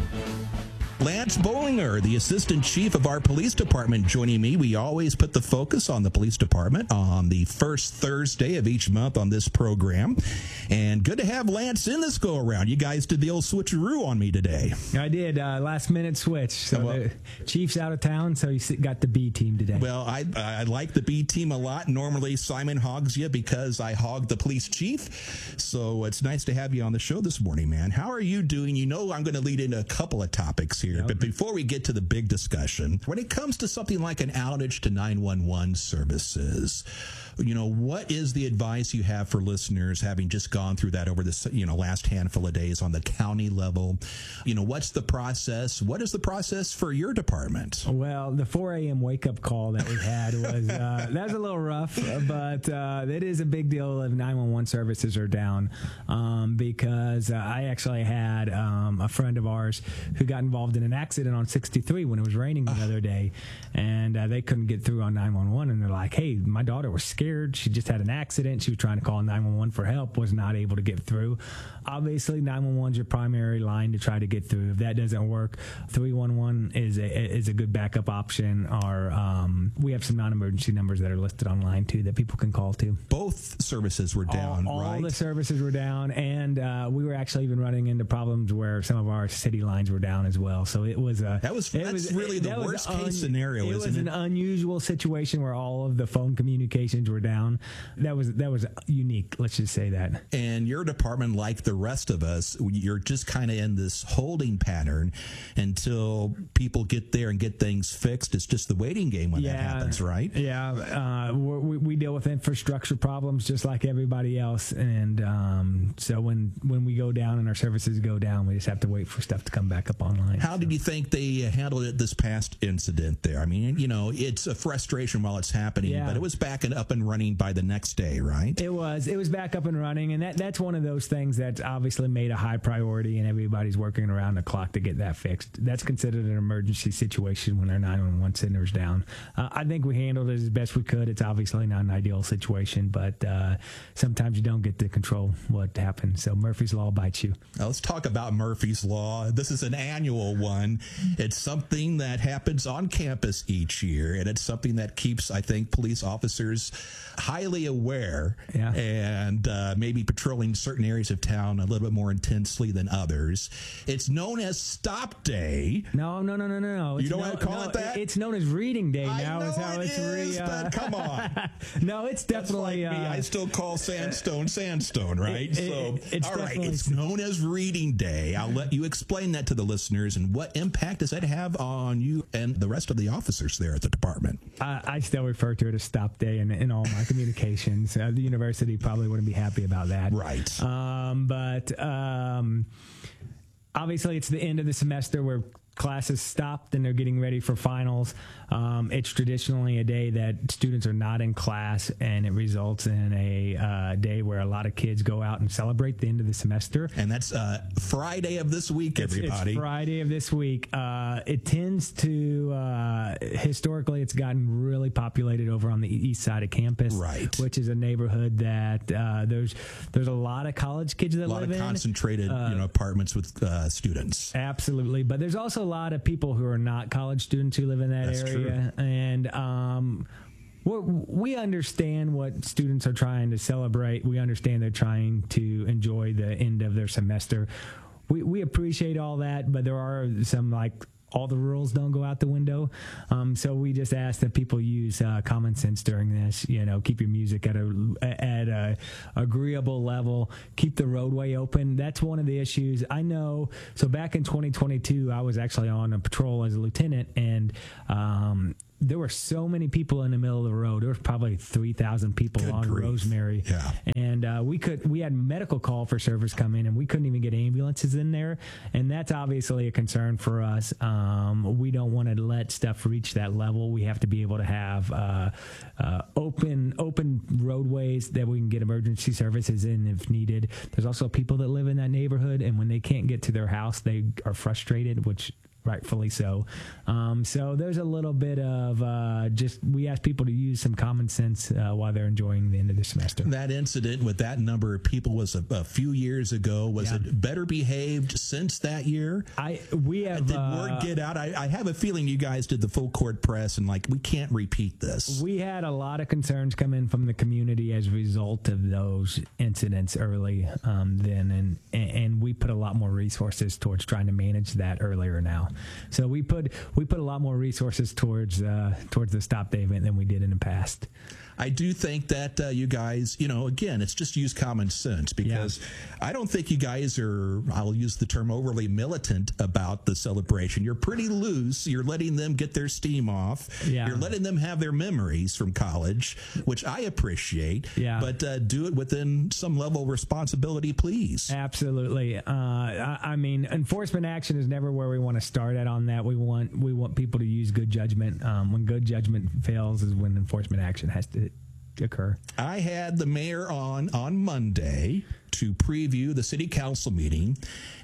Lance Bollinger, the assistant chief of our police department, joining me. We always put the focus on the police department on the first Thursday of each month on this program. And good to have Lance in this go around. You guys did the old switcheroo on me today. I did, uh, last minute switch. So well, the chief's out of town, so you got the B team today. Well, I I like the B team a lot. Normally Simon hogs you because I hog the police chief. So it's nice to have you on the show this morning, man. How are you doing? You know I'm going to lead into a couple of topics here. But before we get to the big discussion, when it comes to something like an outage to nine one one services, you know, what is the advice you have for listeners having just gone through that over this, you know, last handful of days on the county level? You know, what's the process? What is the process for your department? Well, the four a.m. wake-up call that we had was, uh, that was a little rough, but uh, it is a big deal if nine one one services are down um, because uh, I actually had um, a friend of ours who got involved in an accident on sixty-three when it was raining the other day, and uh, they couldn't get through on nine one one, and they're like, hey, my daughter was scared. She just had an accident. She was trying to call nine one one for help, was not able to get through. Obviously, nine one one is your primary line to try to get through. If that doesn't work, three one one is a, is a good backup option. Or um, we have some non-emergency numbers that are listed online, too, that people can call to. Both services were down, all, right? All the services were down, and uh, we were actually even running into problems where some of our city lines were down as well. So it was a that was that's was, really the worst case un, scenario. It isn't was it? an unusual situation where all of the phone communications were down. That was that was unique. Let's just say that. And your department, like the rest of us, you're just kind of in this holding pattern until people get there and get things fixed. It's just the waiting game when yeah, that happens, right? Yeah, uh, we, we deal with infrastructure problems just like everybody else, and um, so when when we go down and our services go down, we just have to wait for stuff to come back up online. How so. did you think they handled it this past incident there? I mean, you know, it's a frustration while it's happening, yeah. but it was back and up and running by the next day, right? It was. It was back up and running, and that that's one of those things that's obviously made a high priority, and everybody's working around the clock to get that fixed. That's considered an emergency situation when our nine one one center's down. Uh, I think we handled it as best we could. It's obviously not an ideal situation, but uh, sometimes you don't get to control what happens. So Murphy's Law bites you. Now let's talk about Murphy's Law. This is an annual one. It's something that happens on campus each year, and it's something that keeps, I think, police officers highly aware yeah. and uh, maybe patrolling certain areas of town a little bit more intensely than others. It's known as Stop Day. No, no, no, no, no, no. You it's don't no, want to call no, it that? It's known as Reading Day I now. know is how it it's is, re, uh, but come on. No, it's definitely. Like uh, I still call sandstone sandstone, right? It, so, it, it's all right, definitely... it's known as Reading Day. I'll let you explain that to the listeners, and what impact does that have on you and the rest of the officers there at the department? I, I still refer to it as Stop Day in, in all my communications. Uh, the university probably wouldn't be happy about that. Right. Um, but um, obviously, it's the end of the semester. We're classes stopped and they're getting ready for finals. Um, it's traditionally a day that students are not in class, and it results in a uh, day where a lot of kids go out and celebrate the end of the semester. And that's uh, Friday of this week, everybody. It's, it's Friday of this week. Uh, it tends to, uh, historically, it's gotten really populated over on the east side of campus, right? Which is a neighborhood that uh, there's there's a lot of college kids that live in. A lot live of in. concentrated Uh, you know, apartments with uh, students. Absolutely. But there's also a lot of people who are not college students who live in that That's area. true. And um, we're, we understand what students are trying to celebrate. We understand they're trying to enjoy the end of their semester. We, we appreciate all that, but there are some, like, all the rules don't go out the window. Um, so we just ask that people use uh, common sense during this. You know, keep your music at a at a agreeable level. Keep the roadway open. That's one of the issues. I know. So back in twenty twenty-two, I was actually on a patrol as a lieutenant, and um, there were so many people in the middle of the road. There was probably three thousand people Good on grief. Rosemary. Yeah. And uh, we could we had medical call for service come in, and we couldn't even get ambulances in there. And that's obviously a concern for us. Um, we don't want to let stuff reach that level. We have to be able to have uh, uh, open open roadways that we can get emergency services in if needed. There's also people that live in that neighborhood, and when they can't get to their house, they are frustrated, which rightfully so. Um, so there's a little bit of uh, just, we ask people to use some common sense uh, while they're enjoying the end of the semester. That incident with that number of people was a, a few years ago. Was Yeah. it better behaved since that year? I we have Did uh, word get out? I, I have a feeling you guys did the full court press and like, we can't repeat this. We had a lot of concerns come in from the community as a result of those incidents early um, then, and and we put a lot more resources towards trying to manage that earlier now. So we put we put a lot more resources towards uh, towards the stop day event than we did in the past. I do think that uh, you guys, you know, again, it's just use common sense because yeah. I don't think you guys are, I'll use the term overly militant about the celebration. You're pretty loose. You're letting them get their steam off. Yeah. You're letting them have their memories from college, which I appreciate. Yeah. But uh, do it within some level of responsibility, please. Absolutely. Uh, I, I mean, enforcement action is never where we want to start at on that. We want we want people to use good judgment. Um, when good judgment fails is when enforcement action has to occur. I had the mayor on on Monday to preview the city council meeting,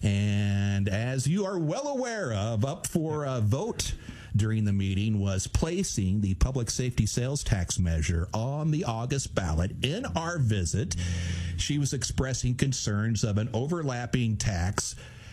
and as you are well aware of, up for a vote during the meeting was placing the public safety sales tax measure on the August ballot. In our visit, she was expressing concerns of an overlapping tax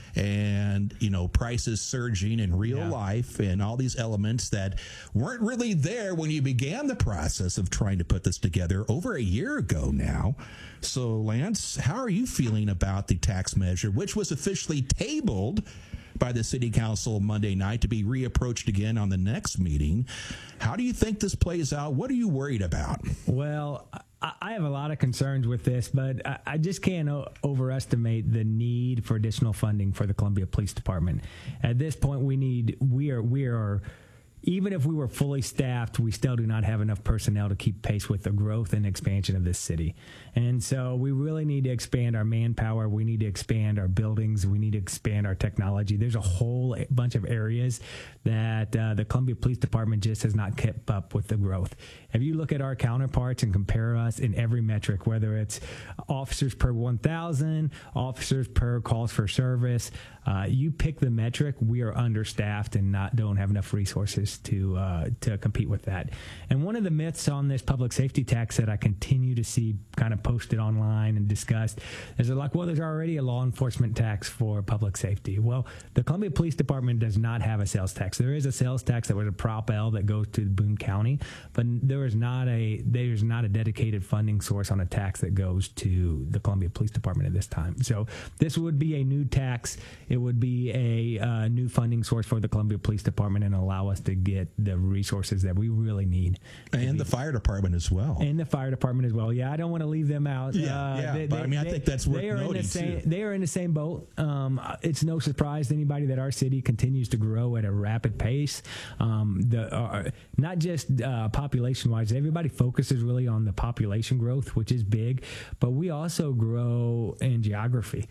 and, you know, prices surging in real yeah. life and all these elements that weren't really there when you began the process of trying to put this together over a year ago now. So, Lance, how are you feeling about the tax measure, which was officially tabled by the city council Monday night to be reapproached again on the next meeting? How do you think this plays out? What are you worried about? Well, I have a lot of concerns with this, but I just can't overestimate the need for additional funding for the Columbia Police Department. At this point, we need, we are, we are, even if we were fully staffed, we still do not have enough personnel to keep pace with the growth and expansion of this city. And so we really need to expand our manpower. We need to expand our buildings. We need to expand our technology. There's a whole bunch of areas that uh, the Columbia Police Department just has not kept up with the growth. If you look at our counterparts and compare us in every metric, whether it's officers per one thousand, officers per calls for service, uh, you pick the metric, we are understaffed and not don't have enough resources to uh, to compete with that. And one of the myths on this public safety tax that I continue to see kind of posted online and discussed is they're like, well, there's already a law enforcement tax for public safety. Well, the Columbia Police Department does not have a sales tax. There is a sales tax that was a Prop L that goes to Boone County, but there is not a there's not a dedicated funding source on a tax that goes to the Columbia Police Department at this time. So this would be a new tax. It would be a uh, new funding source for the Columbia Police Department and allow us to get the resources that we really need. And the fire department as well. And the fire department as well. Yeah, I don't want to leave them out. Yeah, uh, yeah. They, But they, I mean, I they, think that's worth they are noting, in the same, too. They are in the same boat. Um, it's no surprise to anybody that our city continues to grow at a rapid pace. Um, the uh, not just uh, population-wise. Everybody focuses really on the population growth, which is big, but we also grow in geography.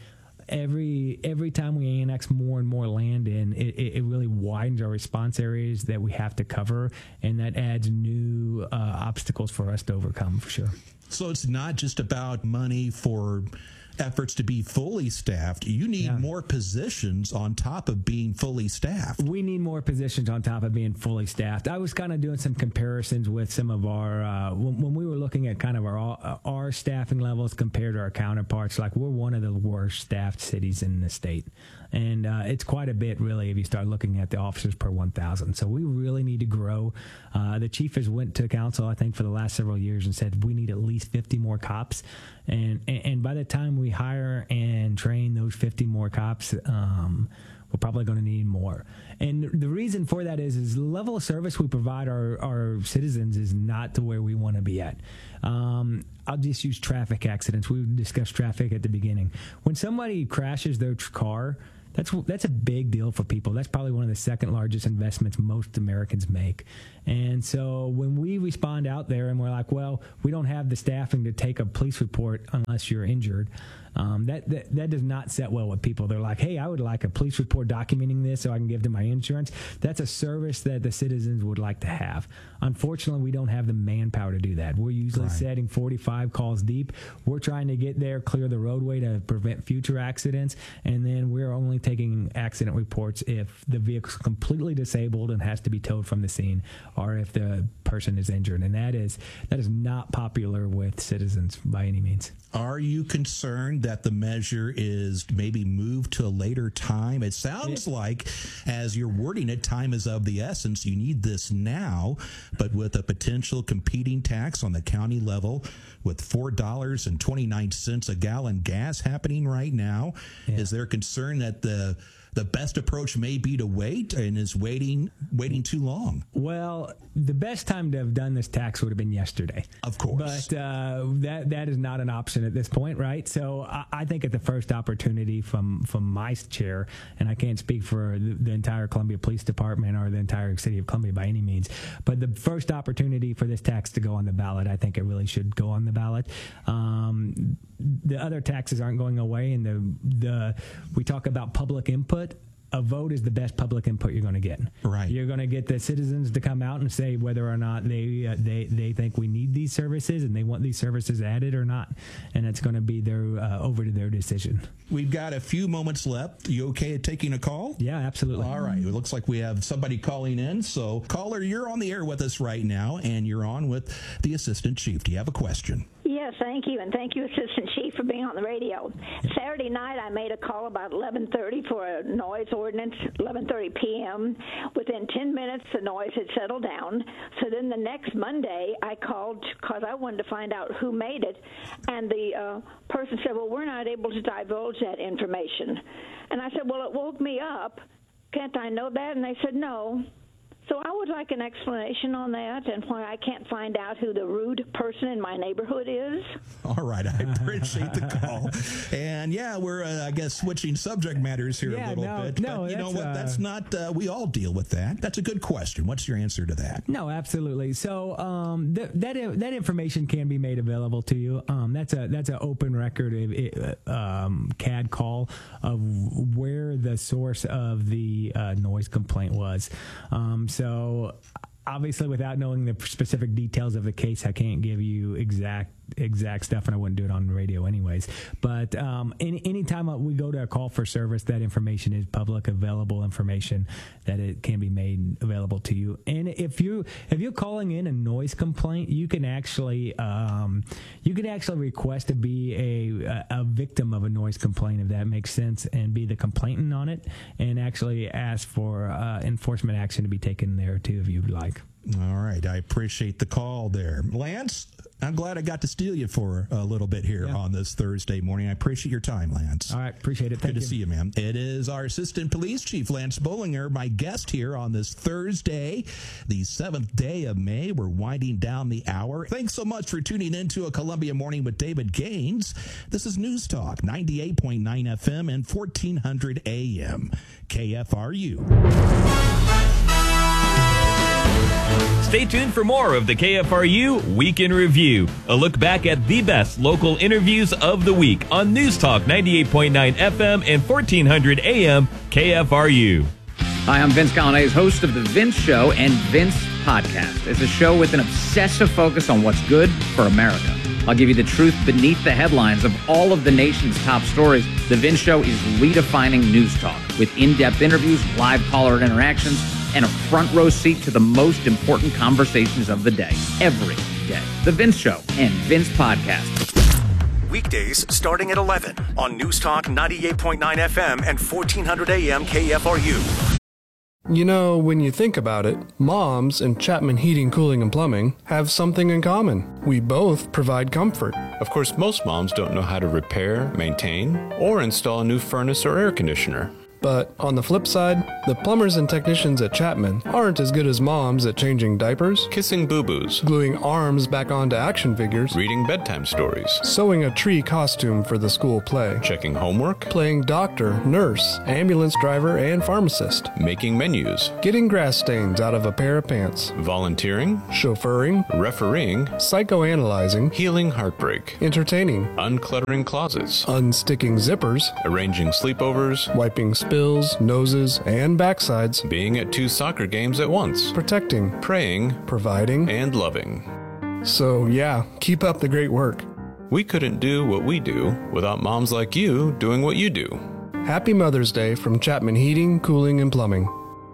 every every time we annex more and more land in, it, it really widens our response areas that we have to cover, and that adds new uh, obstacles for us to overcome, for sure. So it's not just about money for efforts to be fully staffed. You need yeah. more positions on top of being fully staffed. We need more positions on top of being fully staffed. I was kind of doing some comparisons with some of our, uh, when, when we were looking at kind of our, our staffing levels compared to our counterparts, like we're one of the worst staffed cities in the state. And uh, it's quite a bit, really, if you start looking at the officers per one thousand. So we really need to grow. Uh, the chief has went to council, I think, for the last several years and said we need at least fifty more cops. And, and, and by the time we hire and train those fifty more cops, um, we're probably going to need more. And the reason for that is, is the level of service we provide our, our citizens is not to where we want to be at. Um, I'll just use traffic accidents. We discussed traffic at the beginning. When somebody crashes their tr- car, That's that's a big deal for people. That's probably one of the second largest investments most Americans make. And so when we respond out there and we're like, well, we don't have the staffing to take a police report unless you're injured, um, that, that that does not set well with people. They're like, hey, I would like a police report documenting this so I can give to my insurance. That's a service that the citizens would like to have. Unfortunately, we don't have the manpower to do that. We're usually right. setting forty-five calls deep. We're trying to get there, clear the roadway to prevent future accidents, and then we're only taking accident reports if the vehicle's completely disabled and has to be towed from the scene, or if the person is injured. And that is that is not popular with citizens by any means. Are you concerned that the measure is maybe moved to a later time? It sounds it, like, as you're wording it, time is of the essence. You need this now, but with a potential competing tax on the county level, with four dollars and twenty-nine cents a gallon gas happening right now, yeah. is there concern that the the best approach may be to wait, and is waiting waiting too long? Well, the best time to have done this tax would have been yesterday. Of course. But uh, that that is not an option at this point, right? So I, I think at the first opportunity from, from my chair, and I can't speak for the, the entire Columbia Police Department or the entire city of Columbia by any means, but the first opportunity for this tax to go on the ballot, I think it really should go on the ballot. Um, the other taxes aren't going away, and the the we talk about public input. A vote is the best public input you're going to get. Right. You're going to get the citizens to come out and say whether or not they uh, they they think we need these services and they want these services added or not, and it's going to be their uh, over to their decision. We've got a few moments left. You okay at taking a call? Yeah, absolutely. All right. It looks like we have somebody calling in. So, caller, you're on the air with us right now, and you're on with the Assistant Chief. Do you have a question? Yes, thank you, and thank you, Assistant Chief, for being on the radio. Saturday night, I made a call about eleven thirty for a noise ordinance, eleven thirty p.m. Within ten minutes, the noise had settled down. So then the next Monday, I called because I wanted to find out who made it, and the uh, person said, well, we're not able to divulge that information. And I said, well, it woke me up. Can't I know that? And they said, no. So I would like an explanation on that and why I can't find out who the rude person in my neighborhood is. All right. I appreciate the call. And, yeah, we're, uh, I guess, switching subject matters here yeah, a little no, bit. No, but you know what? Uh, that's not, uh, we all deal with that. That's a good question. What's your answer to that? No, absolutely. So um, th- that that information can be made available to you. Um, that's a that's an open record of, um, C A D call of where the source of the uh, noise complaint was. Um, So obviously, without knowing the specific details of the case, I can't give you exact exact stuff, and I wouldn't do it on the radio anyways. But um, any anytime we go to a call for service, that information is public, available information that it can be made available to you. And if you if you're calling in a noise complaint, you can actually um, you can actually request to be a a victim of a noise complaint, if that makes sense, and be the complainant on it, and actually ask for uh, enforcement action to be taken there too, if you'd like. All right. I appreciate the call there. Lance, I'm glad I got to steal you for a little bit here yeah. on this Thursday morning. I appreciate your time, Lance. All right. Appreciate it. Thank Good you. to see you, man. It is our Assistant Police Chief, Lance Bollinger, my guest here on this Thursday, the seventh day of May. We're winding down the hour. Thanks so much for tuning in to a Columbia Morning with David Gaines. This is News Talk, ninety-eight point nine F M and fourteen hundred A M. K F R U. Stay tuned for more of the K F R U Week in Review, a look back at the best local interviews of the week on News Talk ninety-eight point nine F M and fourteen hundred A M K F R U. Hi, I'm Vince Colonnese, host of The Vince Show and Vince Podcast. It's a show with an obsessive focus on what's good for America. I'll give you the truth beneath the headlines of all of the nation's top stories. The Vince Show is redefining news talk with in-depth interviews, live caller interactions, and a front row seat to the most important conversations of the day, every day. The Vince Show and Vince Podcast. Weekdays starting at eleven on News Talk ninety-eight point nine F M and fourteen hundred A M K F R U. You know, when you think about it, moms and Chapman Heating, Cooling, and Plumbing have something in common. We both provide comfort. Of course, most moms don't know how to repair, maintain, or install a new furnace or air conditioner. But on the flip side, the plumbers and technicians at Chapman aren't as good as moms at changing diapers, kissing boo-boos, gluing arms back onto action figures, reading bedtime stories, sewing a tree costume for the school play, checking homework, playing doctor, nurse, ambulance driver, and pharmacist, making menus, getting grass stains out of a pair of pants, volunteering, chauffeuring, refereeing, psychoanalyzing, healing heartbreak, entertaining, uncluttering closets, unsticking zippers, arranging sleepovers, wiping spills, noses, and backsides, being at two soccer games at once, protecting, praying, providing, and loving. So yeah, keep up the great work. We couldn't do what we do without moms like you doing what you do. Happy Mother's Day from Chapman Heating, Cooling, and Plumbing.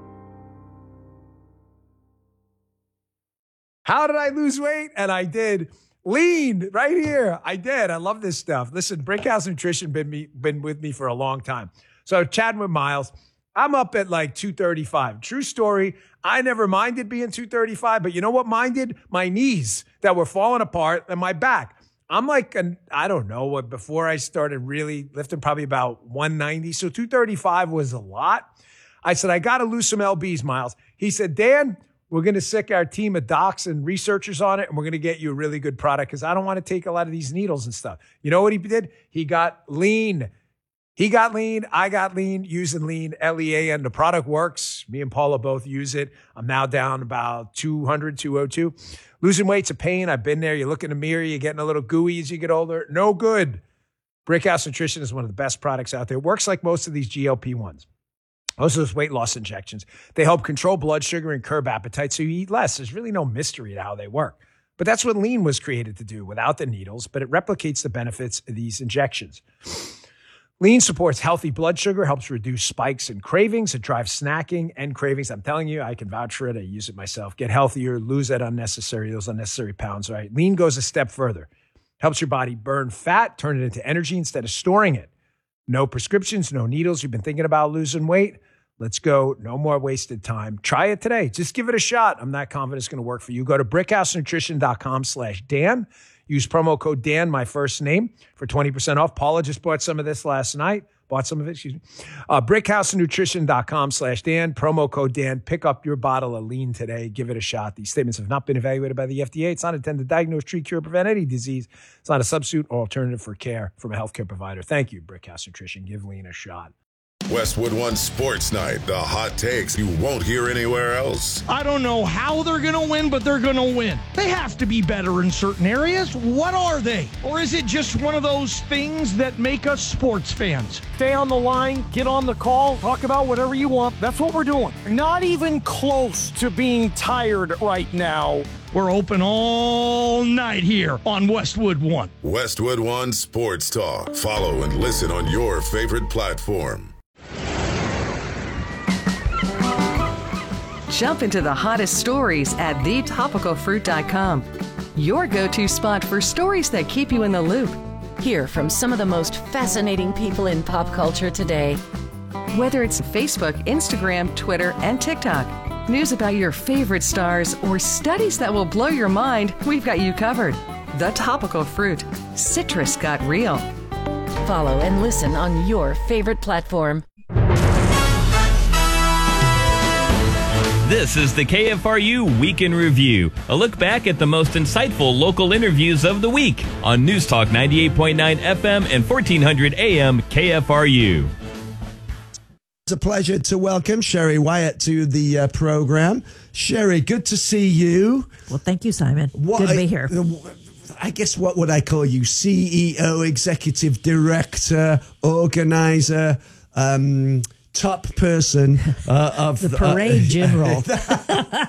How did I lose weight? And I did. Lean right here. I did. I love this stuff. Listen, Brickhouse Nutrition been me been with me for a long time. So chatting with Miles, I'm up at like two thirty-five. True story. I never minded being two thirty-five, but you know what minded? My knees that were falling apart and my back. I'm like, an, I don't know what, before I started really lifting, probably about one ninety. So two thirty-five was a lot. I said, I got to lose some L Bs, Miles. He said, Dan, we're going to sick our team of docs and researchers on it, and we're going to get you a really good product because I don't want to take a lot of these needles and stuff. You know what he did? He got lean. He got lean. I got lean using lean, L E A N. The product works. Me and Paula both use it. I'm now down about two hundred, two oh two. Losing weight's a pain. I've been there. You look in the mirror, you're getting a little gooey as you get older. No good. Brickhouse Nutrition is one of the best products out there. It works like most of these G L P ones. Most of those weight loss injections. They help control blood sugar and curb appetite so you eat less. There's really no mystery to how they work. But that's what lean was created to do without the needles, but it replicates the benefits of these injections. Lean supports healthy blood sugar, helps reduce spikes and cravings. It drives snacking and cravings. I'm telling you, I can vouch for it. I use it myself. Get healthier, lose that unnecessary, those unnecessary pounds, right? Lean goes a step further. Helps your body burn fat, turn it into energy instead of storing it. No prescriptions, no needles. You've been thinking about losing weight? Let's go. No more wasted time. Try it today. Just give it a shot. I'm not confident it's going to work for you. Go to brickhousenutrition.com slash Dan. Use promo code Dan, my first name, for twenty percent off. Paula just bought some of this last night. Bought some of it, excuse me. Uh, brickhousenutrition.com slash Dan. Promo code Dan. Pick up your bottle of lean today. Give it a shot. These statements have not been evaluated by the F D A. It's not intended to diagnose, treat, cure, prevent any disease. It's not a substitute or alternative for care from a healthcare provider. Thank you, Brickhouse Nutrition. Give lean a shot. Westwood One Sports Night, the hot takes you won't hear anywhere else. I don't know how they're going to win, but they're going to win. They have to be better in certain areas. What are they? Or is it just one of those things that make us sports fans? Stay on the line, get on the call, talk about whatever you want. That's what we're doing. Not even close to being tired right now. We're open all night here on Westwood One. Westwood One Sports Talk. Follow and listen on your favorite platform. Jump into the hottest stories at the topical fruit dot com. Your go-to spot for stories that keep you in the loop. Hear from some of the most fascinating people in pop culture today. Whether it's Facebook, Instagram, Twitter, and TikTok, news about your favorite stars, or studies that will blow your mind, we've got you covered. The Topical Fruit. Citrus got real. Follow and listen on your favorite platform. This is the K F R U Week in Review, a look back at the most insightful local interviews of the week on News Talk ninety-eight point nine F M and fourteen hundred A M K F R U. It's a pleasure to welcome Sherry Wyatt to the uh, program. Sherry, good to see you. Well, thank you, Simon. What good to I, be here. I guess what would I call you? C E O, executive director, organizer, um, top person uh, of the parade uh, general.